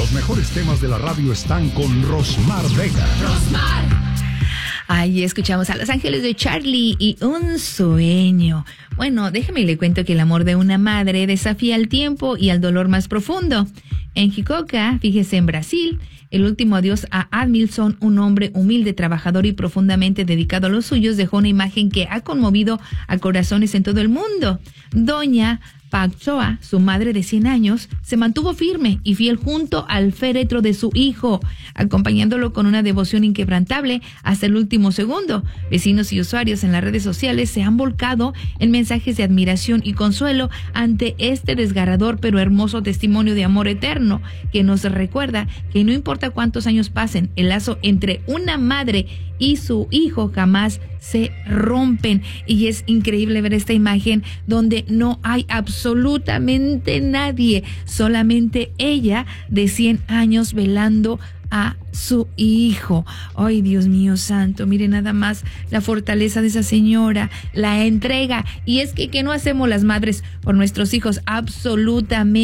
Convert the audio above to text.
Los mejores temas de la radio están con Rosmar Vega. Ahí escuchamos a Los Ángeles de Charlie y Un Sueño. Bueno, déjeme le cuento que el amor de una madre desafía al tiempo y al dolor más profundo. En Jicoca, fíjese, en Brasil, el último adiós a Admilson, un hombre humilde, trabajador y profundamente dedicado a los suyos, dejó una imagen que ha conmovido a corazones en todo el mundo. Doña Pachoa, su madre de 100 años, se mantuvo firme y fiel junto al féretro de su hijo, acompañándolo con una devoción inquebrantable hasta el último segundo. Vecinos y usuarios en las redes sociales se han volcado en mensajes de admiración y consuelo ante este desgarrador pero hermoso testimonio de amor eterno que nos recuerda que no importa cuántos años pasen, el lazo entre una madre y su hijo jamás se rompen. Y es increíble ver esta imagen donde no hay absolutamente nadie, solamente ella de 100 años velando a su hijo. Ay, Dios mío santo, mire nada más la fortaleza de esa señora, la entrega. Y es que ¿qué no hacemos las madres por nuestros hijos? Absolutamente.